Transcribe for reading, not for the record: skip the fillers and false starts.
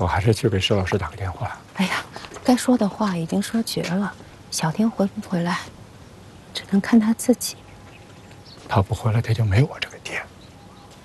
我还是去给石老师打个电话。 哎呀，该说的话已经说绝了，小天回不回来，只能看他自己。 他不回来，他就没我这